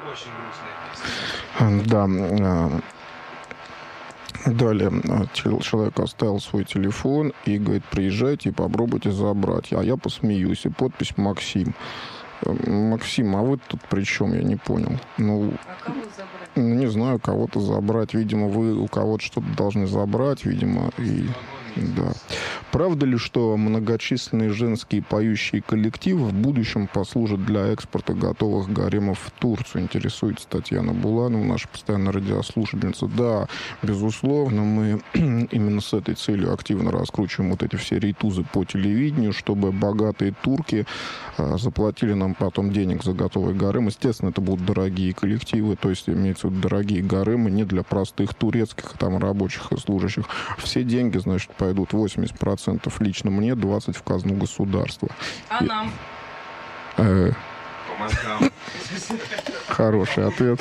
Очень грустная песня. Да. Далее человек оставил свой телефон и говорит, приезжайте и попробуйте забрать. А я посмеюсь. И подпись Максим. Максим, а вы тут при чем? Я не понял. Ну, А кого забрать? не знаю, кого-то забрать. Видимо, вы у кого-то что-то должны забрать, видимо, и... Да. Правда ли, что многочисленные женские поющие коллективы в будущем послужат для экспорта готовых гаремов в Турцию? Интересуется Татьяна Буланова, наша постоянная радиослушательница. Да, безусловно, мы именно с этой целью активно раскручиваем вот эти все рейтузы по телевидению, чтобы богатые турки заплатили нам потом денег за готовый гарем. Естественно, это будут дорогие коллективы, то есть имеются в виду дорогие гаремы не для простых турецких там рабочих и служащих. Все деньги, значит, пойдут 80% лично мне, 20% в казну государства. А нам? По мозгам. Хороший ответ.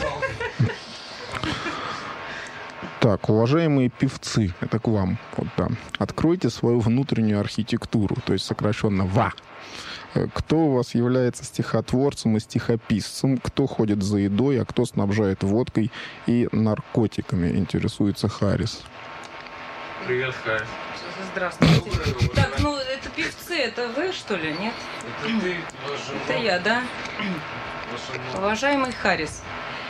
Так, уважаемые певцы, это к вам. Вот, да. Откройте свою внутреннюю архитектуру, то есть сокращенно ВА. Кто у вас является стихотворцем и стихописцем, кто ходит за едой, а кто снабжает водкой и наркотиками, интересуется Харрис. Привет, Харрис. Здравствуйте. Так, ну это певцы, это вы, что ли, нет? Это ты, ваша Это я, да? ваша мама. Уважаемый Харрис,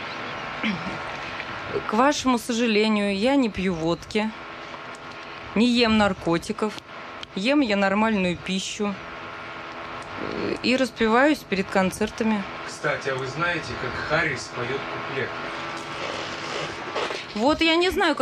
к вашему сожалению, я не пью водки, не ем наркотиков, ем я нормальную пищу и распеваюсь перед концертами. Кстати, а вы знаете, как Харрис поет куплет? Вот я не знаю,